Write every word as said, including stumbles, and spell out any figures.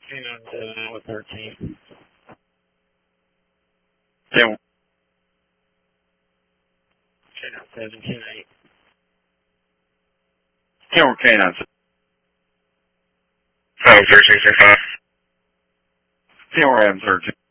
Hang on to with thirteen. ten, Hang on, seventeen eight. ten one K nine. Five thirteen six five. ten one Adams thirteen.